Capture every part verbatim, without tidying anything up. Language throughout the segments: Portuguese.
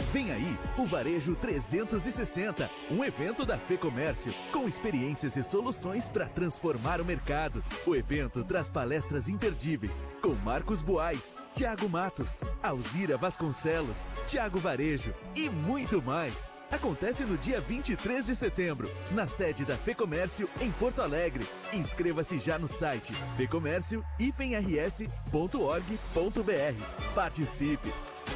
Vem aí o Varejo trezentos e sessenta, um evento da FEComércio com experiências e soluções para transformar o mercado. O evento traz palestras imperdíveis com Marcos Boais, Thiago Matos, Alzira Vasconcelos, Thiago Varejo e muito mais. Acontece no dia vinte e três de setembro, na sede da FEComércio em Porto Alegre. Inscreva-se já no site fecomércio r s ponto org ponto b r. Participe!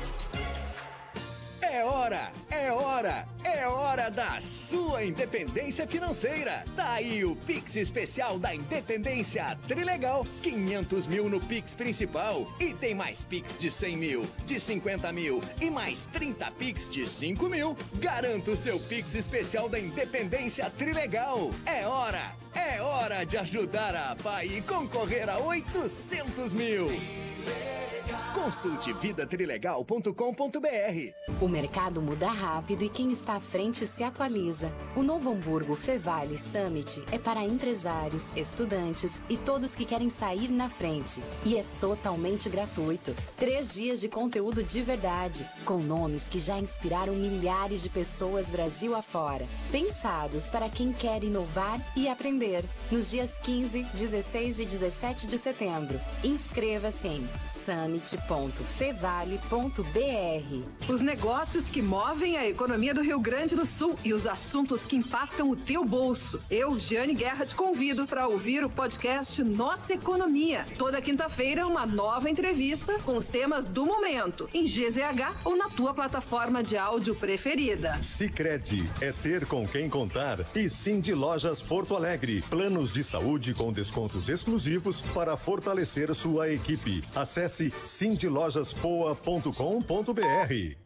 É hora, é hora, é hora da sua independência financeira. Tá aí o Pix especial da Independência Trilegal. quinhentos mil no Pix principal. E tem mais Pix de cem mil, de cinquenta mil e mais trinta Pix de cinco mil. Garanta o seu Pix especial da Independência Trilegal. É hora, é hora de ajudar a APAI e concorrer a oitocentos mil. Consulte vida trilegal ponto com ponto b r. O mercado muda rápido e quem está à frente se atualiza. O novo Hamburgo Fevale Summit é para empresários, estudantes e todos que querem sair na frente. E é totalmente gratuito. Três dias de conteúdo de verdade, com nomes que já inspiraram milhares de pessoas Brasil afora. Pensados para quem quer inovar e aprender. Nos dias quinze, dezesseis e dezessete de setembro. Inscreva-se em summit ponto fevale ponto b r. Os negócios que movem a economia do Rio Grande do Sul e os assuntos que impactam o teu bolso. Eu, Giane Guerra, te convido para ouvir o podcast Nossa Economia. Toda quinta-feira, uma nova entrevista com os temas do momento, em G Z H ou na tua plataforma de áudio preferida. Sicredi é ter com quem contar. E Cindy Lojas Porto Alegre. Planos de saúde com descontos exclusivos para fortalecer sua equipe. Acesse cindy lojas poa ponto com ponto b r.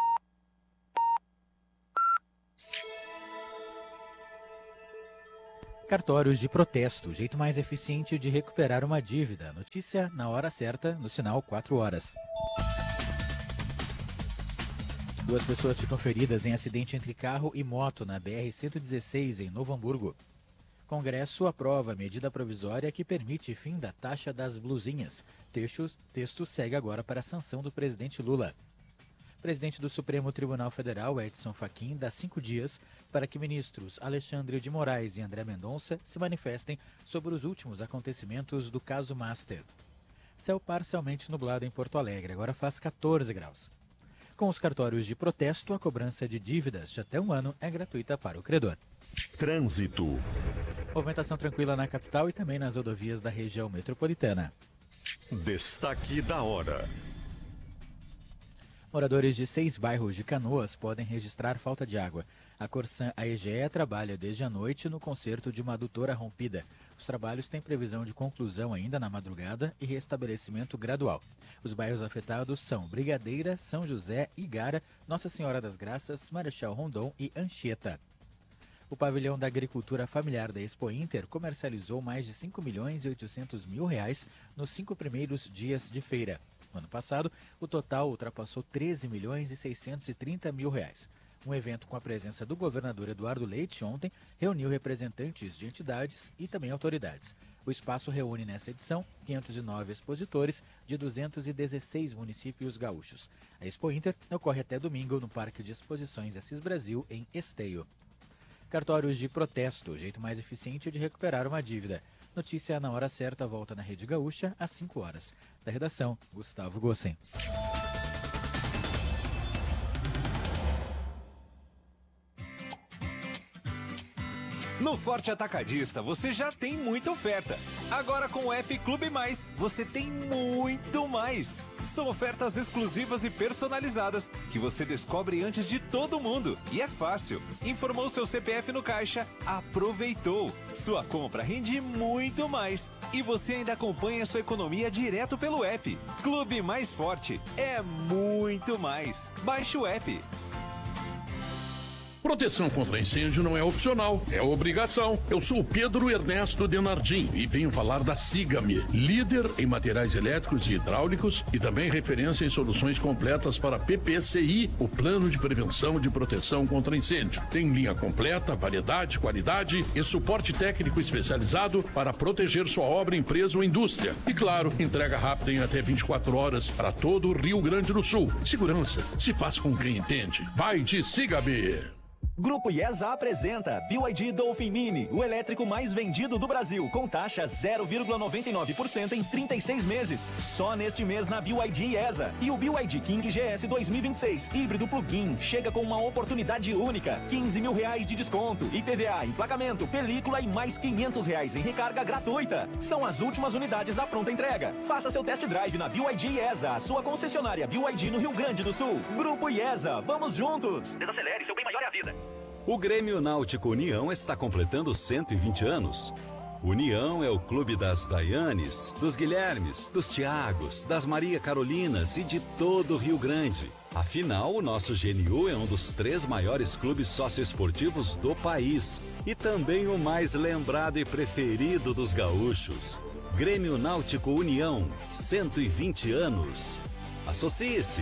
Cartórios de protesto, o jeito mais eficiente de recuperar uma dívida. Notícia na hora certa, no sinal quatro horas. Duas pessoas ficam feridas em acidente entre carro e moto na B R cento e dezesseis, em Novo Hamburgo. Congresso aprova medida provisória que permite fim da taxa das blusinhas. Texto, texto segue agora para a sanção do presidente Lula. Presidente do Supremo Tribunal Federal, Edson Fachin, dá cinco dias para que ministros Alexandre de Moraes e André Mendonça se manifestem sobre os últimos acontecimentos do caso Master. Céu parcialmente nublado em Porto Alegre, agora faz quatorze graus. Com os cartórios de protesto, a cobrança de dívidas de até um ano é gratuita para o credor. Trânsito. Movimentação tranquila na capital e também nas rodovias da região metropolitana. Destaque da hora. Moradores de seis bairros de Canoas podem registrar falta de água. A Corsan A E G E trabalha desde a noite no conserto de uma adutora rompida. Os trabalhos têm previsão de conclusão ainda na madrugada e restabelecimento gradual. Os bairros afetados são Brigadeira, São José, Igara, Nossa Senhora das Graças, Marechal Rondon e Anchieta. O pavilhão da agricultura familiar da Expo Inter comercializou mais de cinco milhões e oitocentos mil reais nos cinco primeiros dias de feira. No ano passado, o total ultrapassou treze milhões e seiscentos e trinta mil reais. Um evento com a presença do governador Eduardo Leite ontem reuniu representantes de entidades e também autoridades. O espaço reúne nessa edição quinhentos e nove expositores de duzentos e dezesseis municípios gaúchos. A Expo Inter ocorre até domingo no Parque de Exposições Assis Brasil, em Esteio. Cartórios de protesto, o jeito mais eficiente de recuperar uma dívida. Notícia na hora certa, volta na Rede Gaúcha às cinco horas. Da redação, Gustavo Gossen. No Forte Atacadista você já tem muita oferta. Agora com o app Clube Mais, você tem muito mais. São ofertas exclusivas e personalizadas que você descobre antes de todo mundo. E é fácil. Informou seu C P F no caixa, aproveitou. Sua compra rende muito mais. E você ainda acompanha sua economia direto pelo app. Clube Mais Forte é muito mais. Baixe o app. Proteção contra incêndio não é opcional, é obrigação. Eu sou o Pedro Ernesto Denardim e venho falar da Sigame, líder em materiais elétricos e hidráulicos e também referência em soluções completas para P P C I, o Plano de Prevenção de Proteção contra Incêndio. Tem linha completa, variedade, qualidade e suporte técnico especializado para proteger sua obra, empresa ou indústria. E claro, entrega rápida em até vinte e quatro horas para todo o Rio Grande do Sul. Segurança se faz com quem entende. Vai de Sigame! Grupo IESA apresenta B Y D Dolphin Mini, o elétrico mais vendido do Brasil, com taxa zero vírgula noventa e nove por cento em trinta e seis meses. Só neste mês na B Y D IESA. E o B Y D King G S dois mil e vinte e seis, híbrido plug-in, chega com uma oportunidade única. quinze mil reais de desconto, I P V A, emplacamento, película e mais quinhentos reais em recarga gratuita. São as últimas unidades à pronta entrega. Faça seu test drive na B Y D IESA, a sua concessionária B Y D no Rio Grande do Sul. Grupo IESA, vamos juntos! Desacelere, seu bem maior é a vida. O Grêmio Náutico União está completando cento e vinte anos. União é o clube das Dayanes, dos Guilhermes, dos Tiagos, das Maria Carolinas e de todo o Rio Grande. Afinal, o nosso G N U é um dos três maiores clubes socioesportivos do país e também o mais lembrado e preferido dos gaúchos. Grêmio Náutico União, cento e vinte anos. Associe-se!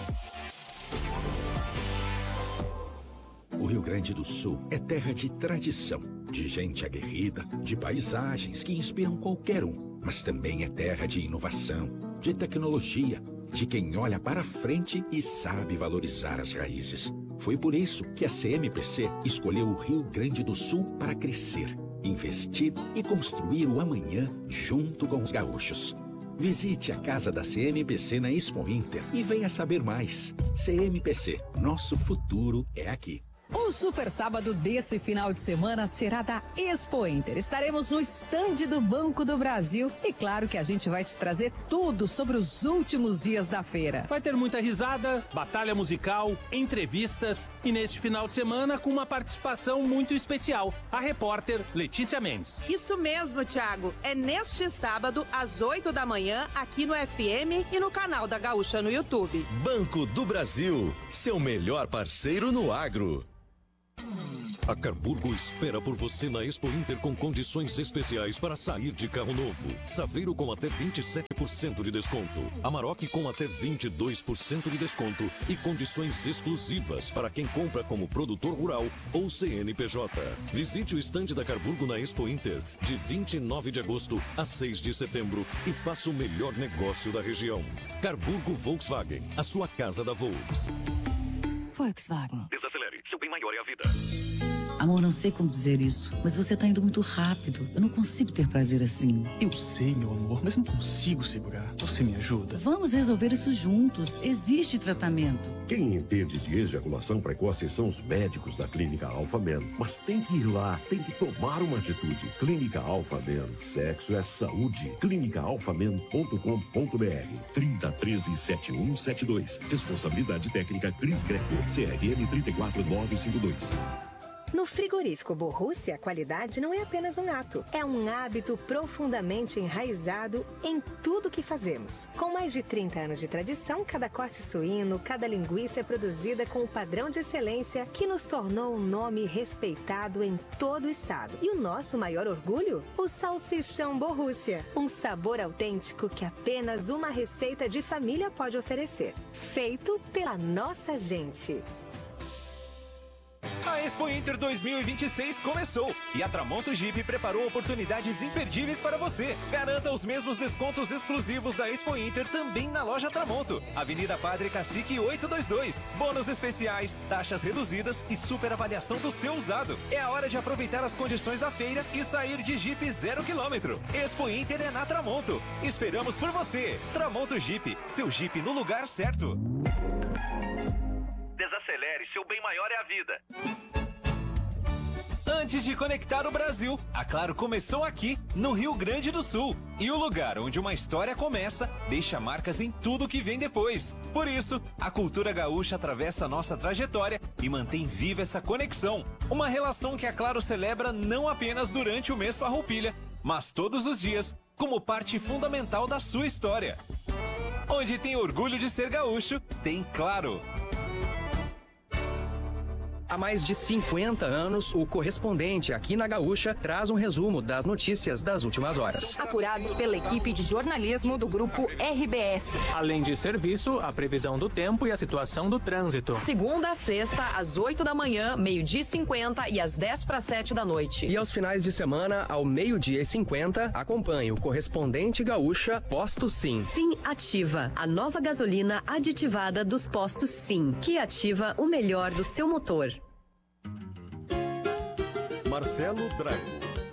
O Rio Grande do Sul é terra de tradição, de gente aguerrida, de paisagens que inspiram qualquer um, mas também é terra de inovação, de tecnologia, de quem olha para frente e sabe valorizar as raízes. Foi por isso que a C M P C escolheu o Rio Grande do Sul para crescer, investir e construir o amanhã junto com os gaúchos. Visite a casa da C M P C na Expo Inter e venha saber mais. C M P C, nosso futuro é aqui. O super sábado desse final de semana será da Expo Inter. Estaremos no estande do Banco do Brasil e claro que a gente vai te trazer tudo sobre os últimos dias da feira. Vai ter muita risada, batalha musical, entrevistas e neste final de semana com uma participação muito especial, a repórter Letícia Mendes. Isso mesmo, Thiago. É neste sábado às oito da manhã aqui no F M e no canal da Gaúcha no YouTube. Banco do Brasil, seu melhor parceiro no agro. A Carburgo espera por você na Expo Inter com condições especiais para sair de carro novo. Saveiro com até vinte e sete por cento de desconto. Amarok com até vinte e dois por cento de desconto e condições exclusivas para quem compra como produtor rural ou C N P J. Visite o estande da Carburgo na Expo Inter de vinte e nove de agosto a seis de setembro e faça o melhor negócio da região. Carburgo Volkswagen, a sua casa da Volks. Volkswagen. Desacelere, seu bem maior é a vida. Amor, não sei como dizer isso, mas você tá indo muito rápido. Eu não consigo ter prazer assim. Eu sei, meu amor, mas não consigo segurar. Você me ajuda? Vamos resolver isso juntos. Existe tratamento. Quem entende de ejaculação precoce são os médicos da Clínica Alpha Men. Mas tem que ir lá, tem que tomar uma atitude. Clínica Alpha Men. Sexo é saúde. clínica alpha men ponto com ponto b r. trinta, treze, setenta e um, setenta e dois. Responsabilidade técnica Cris Greco. C R M trinta e quatro mil novecentos e cinquenta e dois. No frigorífico Borrússia, a qualidade não é apenas um ato, é um hábito profundamente enraizado em tudo que fazemos. Com mais de trinta anos de tradição, cada corte suíno, cada linguiça é produzida com o padrão de excelência que nos tornou um nome respeitado em todo o estado. E o nosso maior orgulho? O salsichão Borrússia, um sabor autêntico que apenas uma receita de família pode oferecer. Feito pela nossa gente. A Expo Inter dois mil e vinte e seis começou e a Tramonto Jeep preparou oportunidades imperdíveis para você. Garanta os mesmos descontos exclusivos da Expo Inter também na loja Tramonto. Avenida Padre Cacique oitocentos e vinte e dois. Bônus especiais, taxas reduzidas e super avaliação do seu usado. É a hora de aproveitar as condições da feira e sair de Jeep zero quilômetro. Expo Inter é na Tramonto. Esperamos por você. Tramonto Jeep, seu Jeep no lugar certo. Desacelere, seu bem maior é a vida. Antes de conectar o Brasil, a Claro começou aqui, no Rio Grande do Sul. E o lugar onde uma história começa, deixa marcas em tudo que vem depois. Por isso, a cultura gaúcha atravessa a nossa trajetória e mantém viva essa conexão. Uma relação que a Claro celebra não apenas durante o mês Farroupilha, mas todos os dias, como parte fundamental da sua história. Onde tem orgulho de ser gaúcho, tem Claro. Há mais de cinquenta anos, o correspondente aqui na Gaúcha traz um resumo das notícias das últimas horas. Apurados pela equipe de jornalismo do Grupo R B S. Além de serviço, a previsão do tempo e a situação do trânsito. Segunda a sexta, às oito da manhã, meio-dia e cinquenta e às dez para sete da noite. E aos finais de semana, ao meio-dia e cinquenta, acompanhe o correspondente Gaúcha Posto Sim. Sim Ativa, a nova gasolina aditivada dos postos Sim, que ativa o melhor do seu motor. Marcelo Drago.